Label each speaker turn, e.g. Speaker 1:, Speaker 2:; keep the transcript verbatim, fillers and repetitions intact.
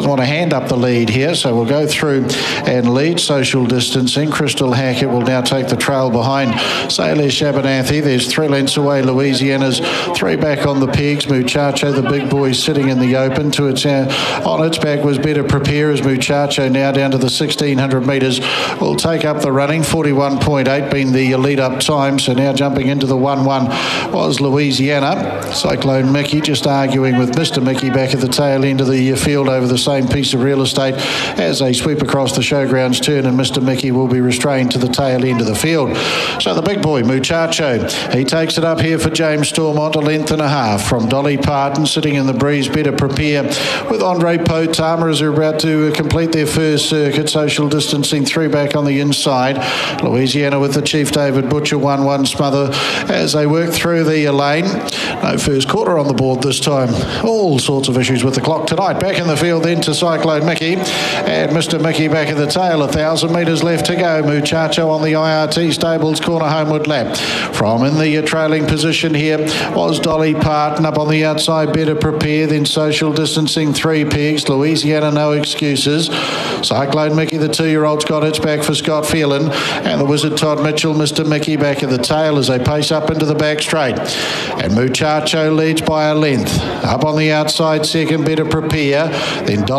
Speaker 1: want to hand up the lead here, so we'll go through and lead social distancing. Crystal Hackett will now take the trail behind Salish Abernathy. There's three lengths away. Louisiana's three back on the pegs. Muchacho, the big boy, sitting in the open. To its uh, on its back was Better Prepare as Muchacho now down to the sixteen hundred metres will take up the running. forty-one point eight being the lead up time. So now jumping into the one one was Louisiana. Cyclone Mickey just arguing with Mister Mickey back at the tail end of the field over the same piece of real estate as they sweep across the showgrounds turn, and Mister Mickey will be restrained to the tail end of the field. So the big boy, Muchacho, he takes it up here for James Stormont, a length and a half from Dolly Parton, sitting in the breeze. Better Prepare with Andre Potama as they're about to complete their first circuit. Social distancing, three back on the inside. Louisiana with the Chief David Butcher, one one smother as they work through the lane. No first quarter on the board this time. All sorts of issues with the clock tonight. Back in the field then to Cyclone Mickey, and Mister Mickey back at the tail. A thousand metres left to go. Muchacho on the I R T Stables corner homeward lap. From in the trailing position here was Dolly Parton. Up on the outside, Better Prepare. Then social distancing, three pegs. Louisiana, no excuses. Cyclone Mickey, the two-year-old's got its back for Scott Phelan, and the Wizard Todd Mitchell. Mister Mickey back at the tail as they pace up into the back straight, and Muchacho leads by a length. Up on the outside second, Better Prepare. Then Dolly